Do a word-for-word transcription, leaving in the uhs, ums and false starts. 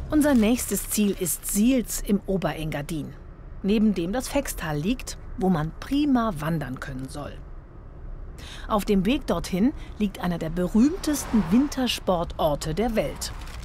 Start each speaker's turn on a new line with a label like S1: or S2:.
S1: Unser nächstes Ziel ist Siels im Oberengadin, neben dem das Fextal liegt, wo man prima wandern können soll. Auf dem Weg dorthin liegt einer der berühmtesten Wintersportorte der Welt,